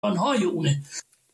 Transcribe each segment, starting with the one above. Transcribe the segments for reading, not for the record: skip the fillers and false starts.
آنهای اونه.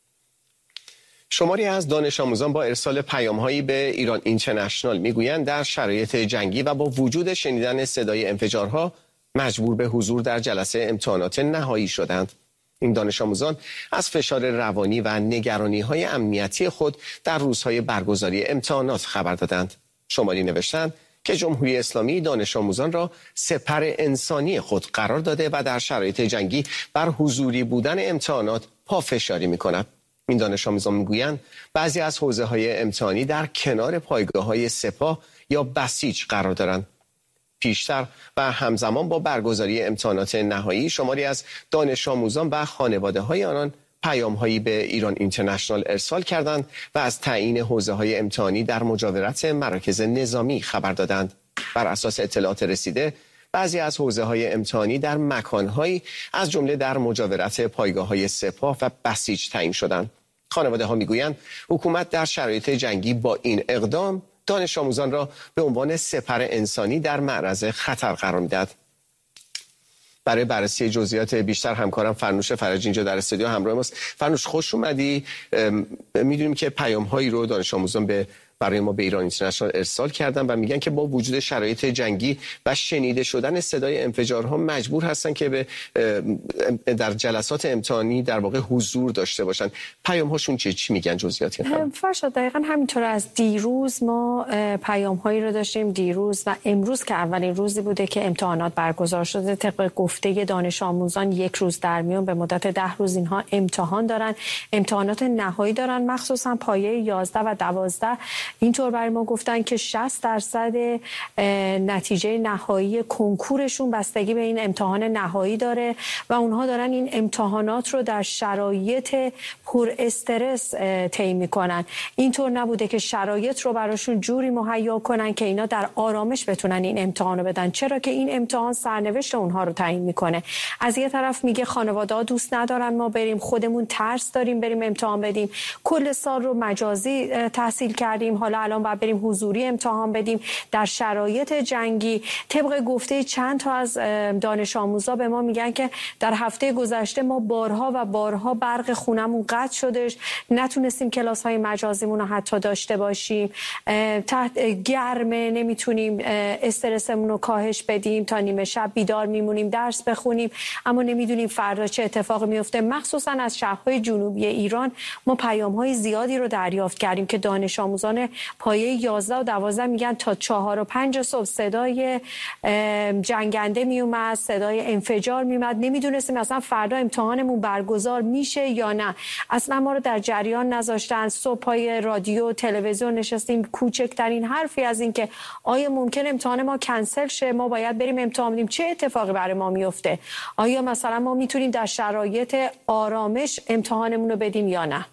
شماری از دانش آموزان با ارسال پیام‌هایی به ایران اینترنشنال میگویند در شرایط جنگی و با وجود شنیدن صدای انفجارها مجبور به حضور در جلسه امتحانات نهایی شدند. این دانش آموزان از فشار روانی و نگرانی‌های امنیتی خود در روزهای برگزاری امتحانات خبر دادند. شماری نوشتند که جمهوری اسلامی دانش آموزان را سپر انسانی خود قرار داده و در شرایط جنگی بر حضوری بودن امتحانات پافشاری می‌کند. این دانش آموزان میگویند بعضی از حوزه‌های امتحانی در کنار پایگاه‌های سپاه یا بسیج قرار دارند. پیشتر و همزمان با برگزاری امتحانات نهایی شماری از دانش آموزان و خانواده‌های آنان پیام‌هایی به ایران اینترنشنال ارسال کردند و از تعیین حوزه‌های امتحانی در مجاورت مراکز نظامی خبر دادند. بر اساس اطلاعات رسیده بعضی از حوزه‌های امتحانی در مکان‌هایی از جمله در مجاورت پایگاه‌های سپاه و بسیج تعیین شدند. خانواده‌ها می‌گویند حکومت در شرایط جنگی با این اقدام دانش آموزان را به عنوان سپر انسانی در معرض خطر قرار می‌دهد. برای بررسی جزئیات بیشتر همکارم فرنوش فرجی اینجا در استودیو همراه ماست. فرنوش خوش اومدی. می‌دونیم که پیام‌هایی رو دانش آموزان برای ما به ایران اینترنشنال ارسال کردن و میگن که با وجود شرایط جنگی و شنیده شدن صدای انفجارها مجبور هستن که در جلسات امتحانی در واقع حضور داشته باشن. پیام‌هاشون چی میگن جزئیاتی؟ فرشاد دقیقاً همینطور. از دیروز ما پیام‌هایی رو داشتیم، دیروز و امروز که اولین روزی بوده که امتحانات برگزار شده. طبق گفته دانش آموزان یک روز در میون به مدت 10 روز اینها امتحان دارن، امتحانات نهایی دارن، مخصوصا پایه 11 و 12. اینطور برای ما گفتن که 60% نتیجه نهایی کنکورشون بستگی به این امتحان نهایی داره و اونها دارن این امتحانات رو در شرایط پر استرس طی میکنن. اینطور نبوده که شرایط رو براشون جوری مهیا کنن که اینا در آرامش بتونن این امتحان رو بدن، چرا که این امتحان سرنوشت اونها رو تعیین میکنه. از یه طرف میگه خانواده‌ها دوست ندارن ما بریم، خودمون ترس داریم بریم امتحان بدیم، کل سال رو مجازی تحصیل کردیم، حالا الان باید بریم حضوری امتحان بدیم در شرایط جنگی. طبق گفته چند تا از دانش آموزا به ما میگن که در هفته گذشته ما بارها و بارها برق خونمون قطع شدش، نتونستیم کلاس‌های مجازیمون رو حتی داشته باشیم، تحت گرمه نمیتونیم استرسمون رو کاهش بدیم، تا نیمه شب بیدار میمونیم درس بخونیم اما نمیدونیم فردا چه اتفاقی میفته. مخصوصا از شهرهای جنوبی ایران ما پیام‌های زیادی رو دریافت کردیم که دانش آموزان پایه 11 و 12 میگن تا 4 و 5 صبح صدای جنگنده میومد، صدای انفجار میومد، نمیدونستیم اصلا فردا امتحانمون برگزار میشه یا نه. اصلا ما رو در جریان نذاشتن. صبح پای رادیو تلویزیون نشستیم، کوچکترین حرفی از این که آیا ممکن امتحان ما کنسل شه، ما باید بریم امتحان بدیم، چه اتفاقی برای ما میفته، آیا مثلا ما میتونیم در شرایط آرامش امتحانمون رو بدیم یا نه.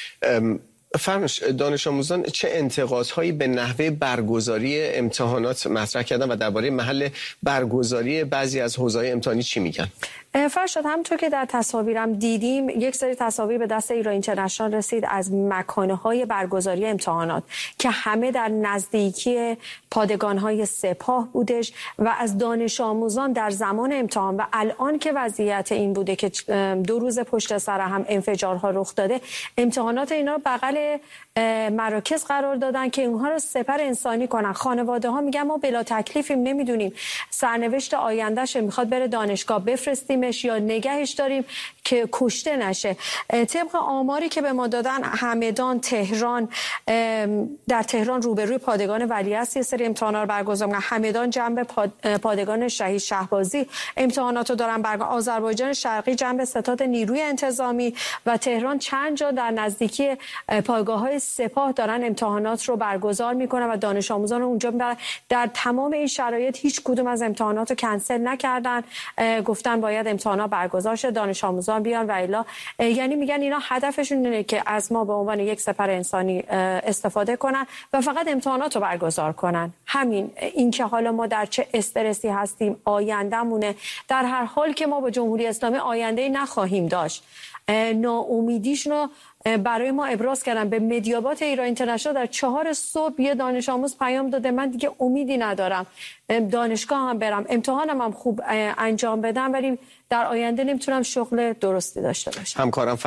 فرنوش، دانش آموزان چه انتقادهایی به نحوه برگزاری امتحانات مطرح کردن و درباره محل برگزاری بعضی از حوزه‌های امتحانی چی میگن؟ فرشاد همونطور که در تصاویرم دیدیم یک سری تصاویر به دست ایران اینترنشنال رسید از مکانهای برگزاری امتحانات که همه در نزدیکی پادگانهای سپاه بودش و از دانش آموزان در زمان امتحان و الان که وضعیت این بوده که 2 روز پشت سر هم انفجارها رخ داده، امتحانات اینا رو بغل مراکز قرار دادن که اونها رو سپر انسانی کنن. خانواده ها میگن ما بلا تکلیفیم، نمیدونیم سرنوشت آیندهش، میخواد بره دانشگاه بفرستیمش یا نگهش داریم که کشته نشه. طبق آماری که به ما دادن همدان، تهران، در تهران روبروی پادگان ولیعصر یه سری امتحانات رو برگزار می‌کنن. همدان جنب پادگان شهید شهبازی امتحانات رو دارن برگزار. آذربایجان شرقی جنب ستاد نیروی انتظامی و تهران چند جا در نزدیکی پایگاه‌های سپاه دارن امتحانات رو برگزار میکنن و دانش آموزان رو اونجا میبرن. در تمام این شرایط هیچ کدوم از امتحانات رو کنسل نکردن، گفتن باید امتحانات برگزار شه، دانش آموزان بیان و الا. یعنی میگن اینا هدفشون اینه که از ما به عنوان یک سپر انسانی استفاده کنن و فقط امتحانات رو برگزار کنن. همین. این که حالا ما در چه استرسی هستیم، آیندهمونه، در هر حال که ما با جمهوری اسلامی آینده‌ای نخواهیم داشت. ناامیدیشون رو برای ما ابراز کردن. به مدیابات ایران اینترنشنال در 4 صبح یه دانش آموز پیام داده من دیگه امیدی ندارم، دانشگاه هم برم، امتحانم هم خوب انجام بدم، ولی در آینده نمیتونم شغل درستی داشته باشم. همکارم